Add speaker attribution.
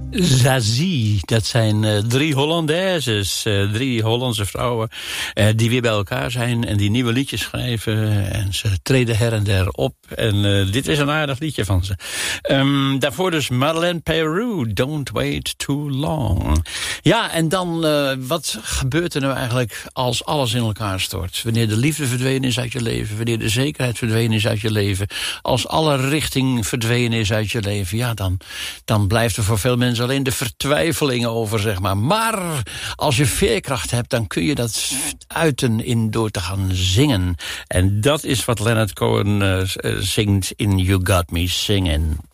Speaker 1: Zazie, dat zijn 3 Hollandaises, 3 Hollandse vrouwen die weer bij elkaar zijn en die nieuwe liedjes schrijven. En ze treden her en der op. En dit is een aardig liedje van ze. Daarvoor dus Madeleine Peru, Don't Wait Too Long. Ja, en dan, wat gebeurt er nou eigenlijk als alles in elkaar stort? Wanneer de liefde verdwenen is uit je leven, wanneer de zekerheid verdwenen is uit je leven, als alle richting verdwenen is uit je leven, ja, dan blijft er voor veel mensen alleen de vertwijfeling over, zeg maar. Maar als je veerkracht hebt, dan kun je dat uiten in door te gaan zingen. En dat is wat Leonard Cohen zingt in You Got Me Singing.